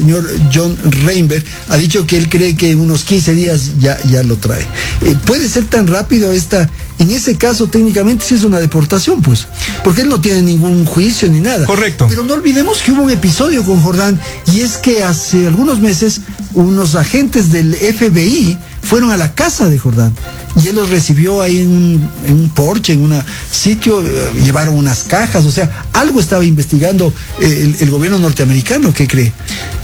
señor John Reinberg, ha dicho que él cree que en unos 15 días ya lo trae. ¿Puede ser tan rápido esta? En ese caso, técnicamente sí es una deportación, pues, porque él no tiene ningún juicio ni nada. Correcto. Pero no olvidemos que hubo un episodio con Jordán, y es que hace algunos meses unos agentes del FBI fueron a la casa de Jordán y él los recibió ahí en un porche, en un sitio, llevaron unas cajas, o sea, algo estaba investigando el gobierno norteamericano. ¿Qué cree?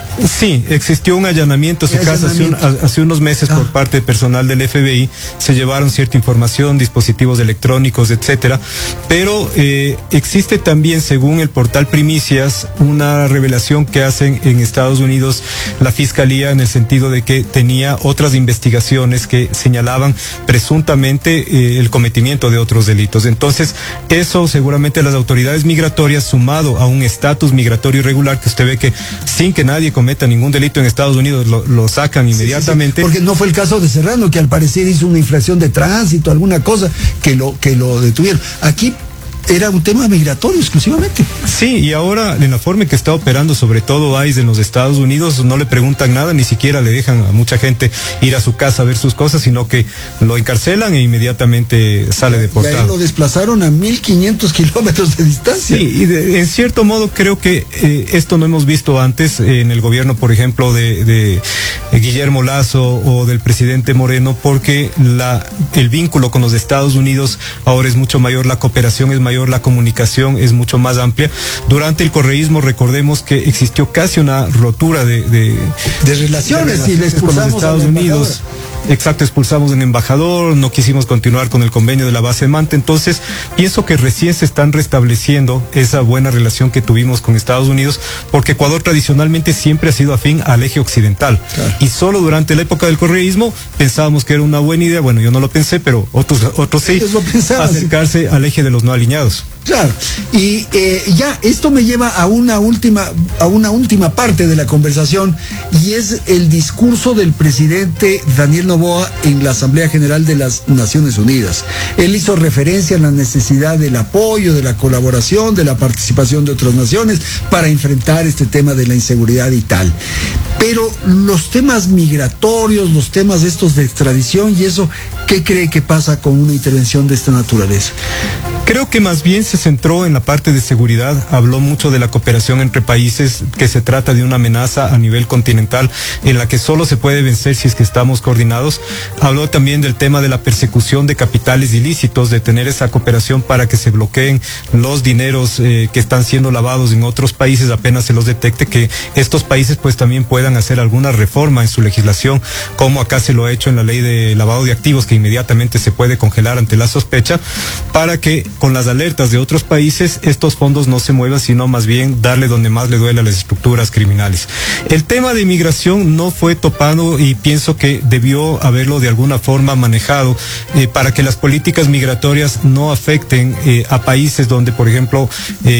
Sí, existió un allanamiento a su casa hace unos meses por parte de personal del FBI. Se llevaron cierta información, dispositivos electrónicos, etcétera. Pero existe también, según el portal Primicias, una revelación que hacen en Estados Unidos la Fiscalía, en el sentido de que tenía otras investigaciones que señalaban presuntamente el cometimiento de otros delitos. Entonces, eso seguramente las autoridades migratorias, sumado a un estatus migratorio irregular, que usted ve que sin que nadie cometa ningún delito en Estados Unidos, lo sacan inmediatamente. Sí, porque no fue el caso de Serrano, que al parecer hizo una infracción de tránsito, alguna cosa, que lo detuvieron. Aquí era un tema migratorio exclusivamente. Sí, y ahora en la forma en que está operando, sobre todo ICE en los Estados Unidos, no le preguntan nada, ni siquiera le dejan a mucha gente ir a su casa a ver sus cosas, sino que lo encarcelan e inmediatamente sale deportado. Y ahí lo desplazaron a 1.500 kilómetros de distancia. Sí, y en cierto modo creo que esto no hemos visto antes en el gobierno, por ejemplo, de Guillermo Lasso o del presidente Moreno, porque el vínculo con los Estados Unidos ahora es mucho mayor, la cooperación es mayor, la comunicación es mucho más amplia. Durante el correísmo, recordemos que existió casi una rotura de relaciones y le expulsamos con los Estados Unidos. Exacto, expulsamos un embajador, no quisimos continuar con el convenio de la base de Manta. Entonces, pienso que recién se están restableciendo esa buena relación que tuvimos con Estados Unidos, porque Ecuador tradicionalmente siempre ha sido afín al eje occidental. Claro. Y solo durante la época del correísmo pensábamos que era una buena idea, bueno, yo no lo pensé, pero otros sí, acercarse al eje de los no alineados. Claro, y ya esto me lleva a una última parte de la conversación, y es el discurso del presidente Daniel Noboa en la Asamblea General de las Naciones Unidas. Él hizo referencia a la necesidad del apoyo, de la colaboración, de la participación de otras naciones para enfrentar este tema de la inseguridad y tal. Pero los temas migratorios, los temas estos de extradición y eso, ¿qué cree que pasa con una intervención de esta naturaleza? Creo que más bien se centró en la parte de seguridad, habló mucho de la cooperación entre países, que se trata de una amenaza a nivel continental en la que solo se puede vencer si es que estamos coordinados. Habló también del tema de la persecución de capitales ilícitos, de tener esa cooperación para que se bloqueen los dineros que están siendo lavados en otros países apenas se los detecte, que estos países pues también puedan hacer alguna reforma en su legislación, como acá se lo ha hecho en la ley de lavado de activos, que inmediatamente se puede congelar ante la sospecha, para que con las alertas de otros países estos fondos no se muevan, sino más bien darle donde más le duele a las estructuras criminales. El tema de inmigración no fue topado y pienso que debió haberlo de alguna forma manejado para que las políticas migratorias no afecten a países donde, por ejemplo,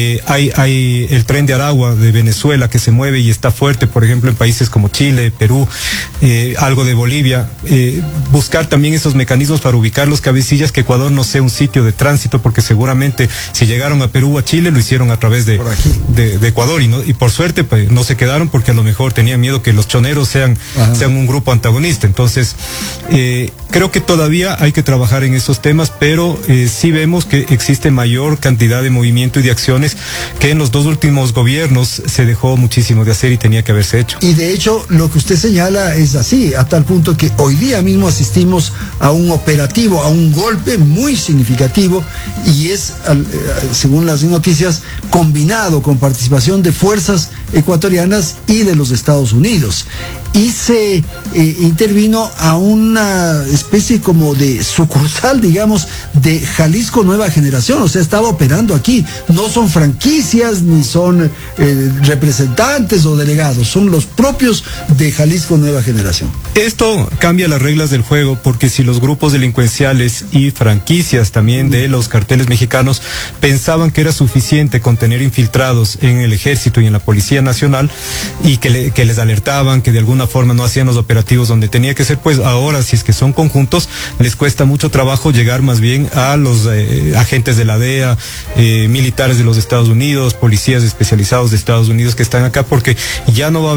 hay el tren de Aragua de Venezuela que se mueve y está fuerte, por ejemplo, en países como Chile, Perú, algo de Bolivia. Buscar también esos mecanismos para ubicar los cabecillas, que Ecuador no sea un sitio de tránsito, porque seguramente si llegaron a Perú o a Chile lo hicieron a través de Ecuador, y por suerte pues no se quedaron, porque a lo mejor tenían miedo que los choneros sean un grupo antagonista. Entonces creo que todavía hay que trabajar en esos temas, pero sí vemos que existe mayor cantidad de movimiento y de acciones que en los dos últimos gobiernos se dejó muchísimo de hacer y tenía que haberse hecho. Y de hecho lo que usted señala es así, a tal punto que hoy día mismo asistimos a un operativo, a un golpe muy significativo, y es, según las noticias, combinado con participación de fuerzas ecuatorianas y de los Estados Unidos. Y se intervino a una especie como de sucursal, digamos, de Jalisco Nueva Generación. O sea, estaba operando aquí. No son franquicias, ni son representantes o delegados. Son los propios de Jalisco Nueva Generación. Esto cambia las reglas del juego, porque si los grupos delincuenciales y franquicias también de los carteles mexicanos pensaban que era suficiente con tener infiltrados en el ejército y en la Policía Nacional, y que les alertaban, que de alguna forma no hacían los operativos donde tenía que ser, pues ahora, si es que son conjuntos, les cuesta mucho trabajo llegar más bien a los agentes de la DEA, militares de los Estados Unidos, policías especializados de Estados Unidos que están acá, porque ya no va a haber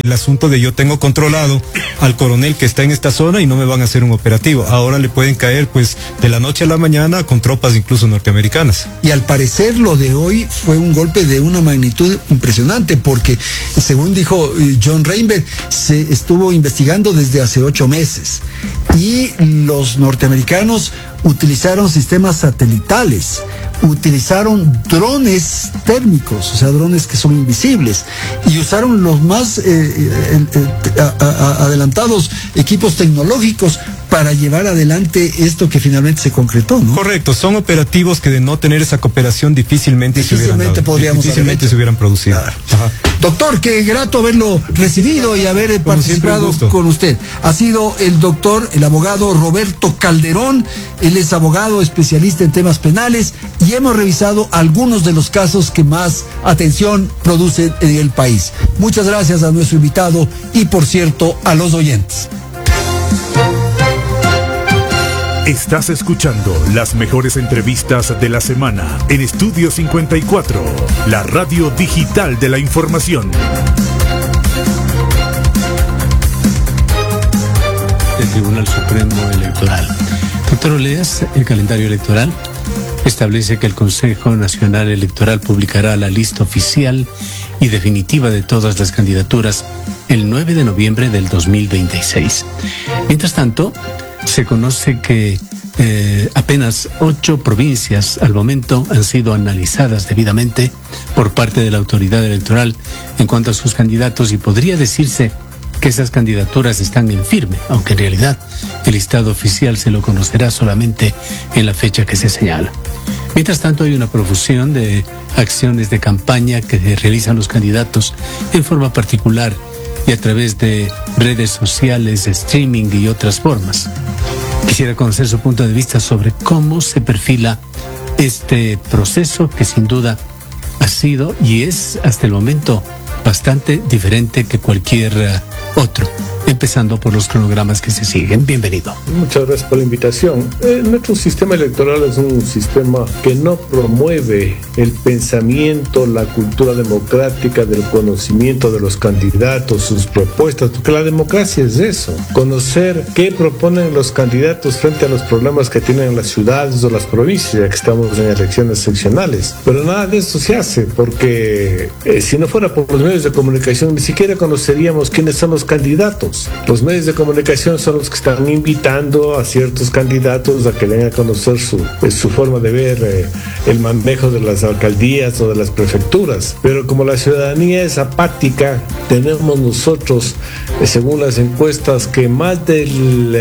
el asunto de yo tengo controlado al coronel que está en esta zona y no me van a hacer un operativo. Ahora le pueden caer pues de la noche a la mañana con tropas incluso norteamericanas. Y al parecer lo de hoy fue un golpe de una magnitud impresionante, porque según dijo John Reinberg, se estuvo investigando desde hace 8 meses y los norteamericanos utilizaron sistemas satelitales, utilizaron drones térmicos, o sea, drones que son invisibles, y usaron los más adelantados equipos tecnológicos para llevar adelante esto que finalmente se concretó, ¿no? Correcto, son operativos que de no tener esa cooperación difícilmente se hubieran producido. Claro. Doctor, qué grato haberlo recibido y haber participado con usted. Ha sido el abogado Roberto Calderón. Él es abogado especialista en temas penales y hemos revisado algunos de los casos que más atención producen en el país. Muchas gracias a nuestro invitado y, por cierto, a los oyentes. Estás escuchando las mejores entrevistas de la semana en Estudio 54, la radio digital de la información. El Tribunal Supremo Electoral. Doctor Oleas, el calendario electoral establece que el Consejo Nacional Electoral publicará la lista oficial y definitiva de todas las candidaturas el 9 de noviembre del 2026. Mientras tanto, se conoce que apenas 8 provincias al momento han sido analizadas debidamente por parte de la autoridad electoral en cuanto a sus candidatos, y podría decirse que esas candidaturas están en firme, aunque en realidad el listado oficial se lo conocerá solamente en la fecha que se señala. Mientras tanto, hay una profusión de acciones de campaña que realizan los candidatos en forma particular y a través de redes sociales, streaming y otras formas. Quisiera conocer su punto de vista sobre cómo se perfila este proceso, que sin duda ha sido y es hasta el momento bastante diferente que cualquier otro, empezando por los cronogramas que se siguen. Bienvenido. Muchas gracias por la invitación. Nuestro sistema electoral es un sistema que no promueve el pensamiento, la cultura democrática del conocimiento de los candidatos, sus propuestas, porque la democracia es eso, conocer qué proponen los candidatos frente a los problemas que tienen las ciudades o las provincias, ya que estamos en elecciones seccionales. Pero nada de eso se hace, porque si no fuera por los medios de comunicación, ni siquiera conoceríamos quiénes son los candidatos. Los medios de comunicación son los que están invitando a ciertos candidatos a que den a conocer su forma de ver el manejo de las alcaldías o de las prefecturas. Pero como la ciudadanía es apática, tenemos nosotros, según las encuestas, que más del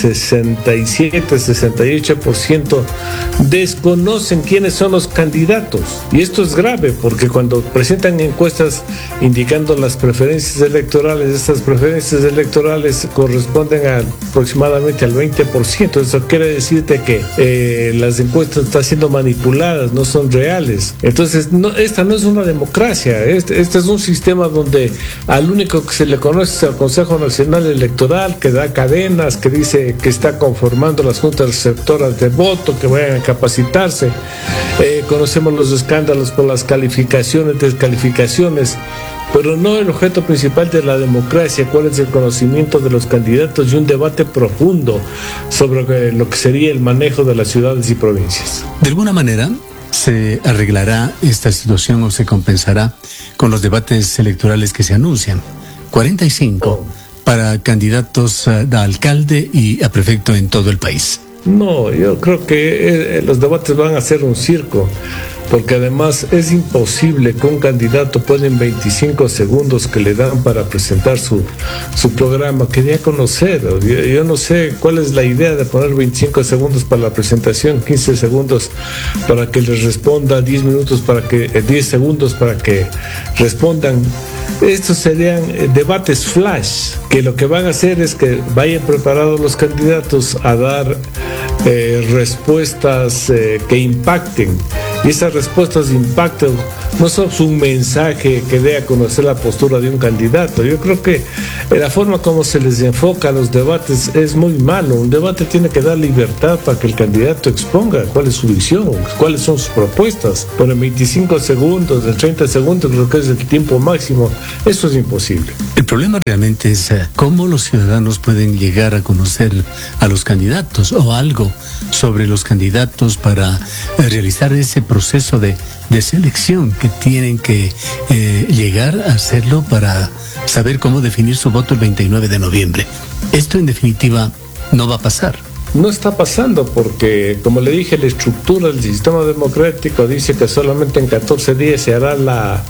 67-68% desconocen quiénes son los candidatos. Y esto es grave, porque cuando presentan encuestas indicando las preferencias electorales, estas preferencias electorales corresponden aproximadamente al 20%. Eso quiere decirte que las encuestas están siendo manipuladas, no son reales. Entonces, esta no es una democracia. Este es un sistema donde al único que se le conoce es al Consejo Nacional Electoral, que da cadenas, que dice que está conformando las juntas receptoras de voto, que vayan a capacitarse. Conocemos los escándalos por las calificaciones, descalificaciones, pero no el objeto principal de la democracia, cuál es el conocimiento de los candidatos y un debate profundo sobre lo que sería el manejo de las ciudades y provincias. De alguna manera, ¿se arreglará esta situación o se compensará con los debates electorales que se anuncian? 45 para candidatos a alcalde y a prefecto en todo el país. No, yo creo que los debates van a ser un circo, porque además es imposible que un candidato pueda en 25 segundos que le dan para presentar su programa, que dé a conocer. Yo no sé cuál es la idea de poner 25 segundos para la presentación, 15 segundos para que les responda, 10 segundos para que respondan. Estos serían debates flash, que lo que van a hacer es que vayan preparados los candidatos a dar respuestas que impacten. Y esas respuestas de impacto no son un mensaje que dé a conocer la postura de un candidato. Yo creo que La forma como se les enfoca a los debates es muy malo. Un debate tiene que dar libertad para que el candidato exponga cuál es su visión, cuáles son sus propuestas. Por en 25 segundos, en 30 segundos, creo que es el tiempo máximo. Eso es imposible. El problema realmente es cómo los ciudadanos pueden llegar a conocer a los candidatos o algo sobre los candidatos para realizar ese proceso de selección que tienen que llegar a hacerlo para saber cómo definir su voto el 29 de noviembre. Esto en definitiva no va a pasar. No está pasando porque, como le dije, la estructura del sistema democrático dice que solamente en 14 días se hará la